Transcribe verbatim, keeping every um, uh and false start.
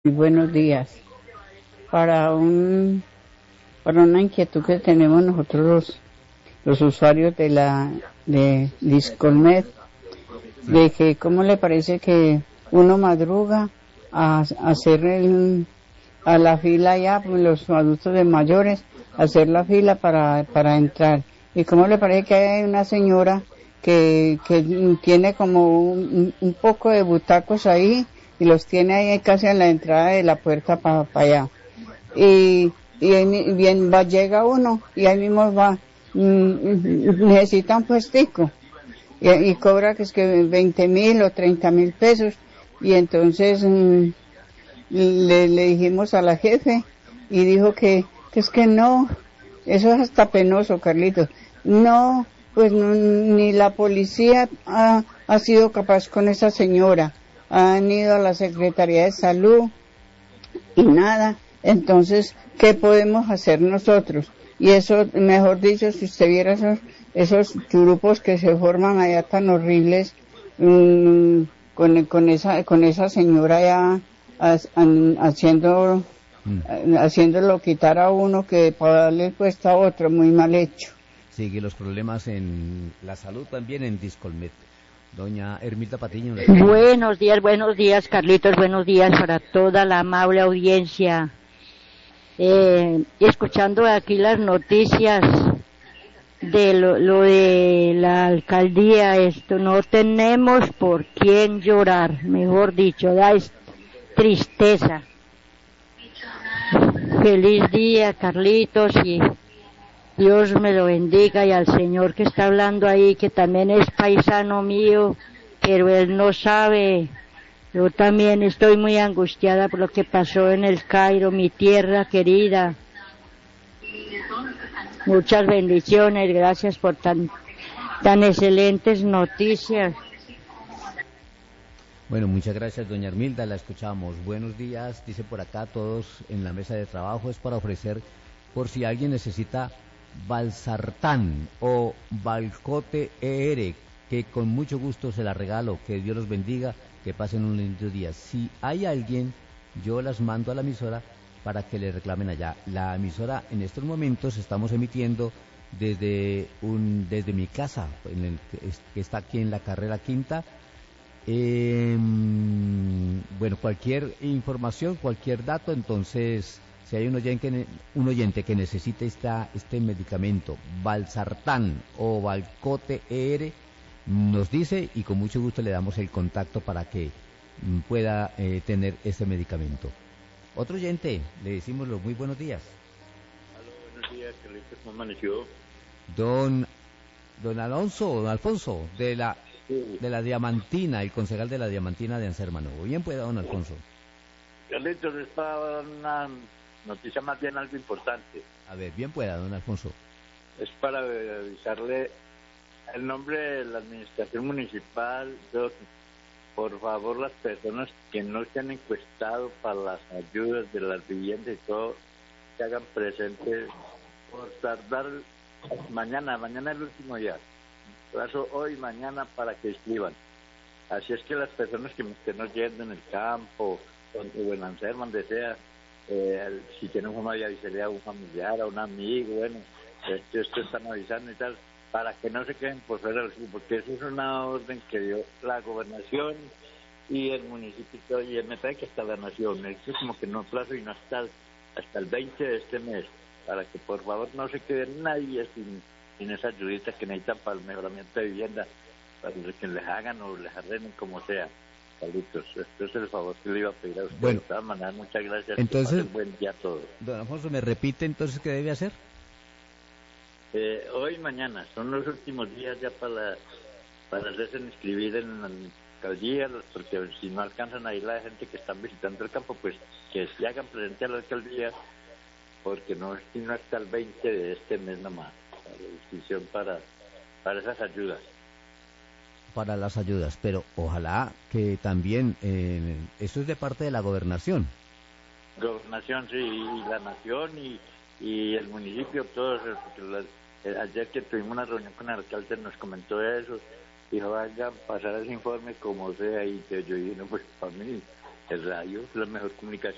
Buenos días. Para un para una inquietud que tenemos nosotros los, los usuarios de la de Discolmed, de que cómo le parece que uno madruga a, a hacer el, a la fila ya, pues los adultos de mayores, hacer la fila para para entrar. Y cómo le parece que hay una señora que que tiene como un, un poco de butacos ahí y los tiene ahí casi en la entrada de la puerta para pa allá. Y, y ahí bien va, llega uno y ahí mismo va, mm, necesita un puestico y, y cobra que es que veinte mil o treinta mil pesos y entonces mm, le, le dijimos a la jefe y dijo que, que es que no, eso es hasta penoso, Carlitos, no, pues no, ni la policía ha, ha sido capaz con esa señora, han ido a la Secretaría de Salud y nada. Entonces, ¿qué podemos hacer nosotros? Y eso, mejor dicho, si usted viera esos, esos grupos que se forman allá tan horribles, mmm, con, con esa, con esa señora ya haciendo, mm. haciéndolo quitar a uno que para darle el puesto a otro, muy mal hecho. Sigue los problemas en la salud también en Discolmed. Doña Hermilda Patiño. Buenos días, buenos días, Carlitos, buenos días para toda la amable audiencia. Eh, escuchando aquí las noticias de lo, lo de la alcaldía, esto no tenemos por quién llorar, mejor dicho, da tristeza. Feliz día, Carlitos, y Dios me lo bendiga, y al señor que está hablando ahí, que también es paisano mío, pero él no sabe. Yo también estoy muy angustiada por lo que pasó en el Cairo, mi tierra querida. Muchas bendiciones, gracias por tan, tan excelentes noticias. Bueno, muchas gracias, doña Hermilda, la escuchamos. Buenos días, dice por acá, todos en la mesa de trabajo, es para ofrecer, por si alguien necesita Valsartán o Valcote E R, que con mucho gusto se la regalo, que Dios los bendiga, que pasen un lindo día. Si hay alguien, yo las mando a la emisora para que le reclamen allá. La emisora en estos momentos estamos emitiendo desde un desde mi casa, en el que, es, que está aquí en la carrera quinta. Eh, bueno, cualquier información, cualquier dato, entonces, si hay un oyente, un oyente que necesite esta, este medicamento, Valsartán o Valcote E R, nos dice y con mucho gusto le damos el contacto para que mm, pueda eh, tener este medicamento. Otro oyente, le decimos los muy buenos días. Aló, buenos días, Carlitos, ¿cómo amaneció? Don, don Alonso, don Alfonso, de la, sí. de la Diamantina, el concejal de la Diamantina de Ansermano. Bien pueda, don Alfonso. Carlitos, es para una noticia más bien algo importante. A ver, bien pueda, don Alfonso. Es para avisarle el nombre de la administración municipal. Yo, por favor, las personas que no se han encuestado para las ayudas de las viviendas y todo, se hagan presentes por tardar mañana, mañana es el último día. Plazo hoy, mañana para que escriban. Así es que las personas que, que no lleguen en el campo o en Anserma, donde sea, eh, si tienen una avisaría a un familiar, a un amigo, bueno, esto, esto están avisando y tal, para que no se queden por fuera del club, porque eso es una orden que dio la gobernación y el municipio, y me parece que hasta la nación, esto es como que no plazo y no hasta el, hasta el veinte de este mes, para que por favor no se quede nadie sin, sin esa ayudita que necesitan para el mejoramiento de vivienda, para que les hagan o les arreglen como sea. Saludos, esto es el favor que le iba a pedir a usted. Bueno, de todas maneras, muchas gracias. Entonces, un buen día a todos. Don Alfonso, ¿me repite entonces qué debe hacer? Eh, hoy y mañana son los últimos días ya para para hacerse inscribir en la alcaldía, porque si no alcanzan a ir la gente que están visitando el campo, pues que se hagan presente a la alcaldía, porque no es sino hasta el veinte de este mes nomás, la inscripción para, para esas ayudas. Para las ayudas, pero ojalá que también, eh, eso es de parte de la gobernación. Gobernación, sí, y la nación y, y el municipio, todos, porque la, ayer que tuvimos una reunión con el alcalde nos comentó eso, dijo, vayan a pasar ese informe como sea, y que yo dije, no, pues para mí el radio es la mejor comunicación.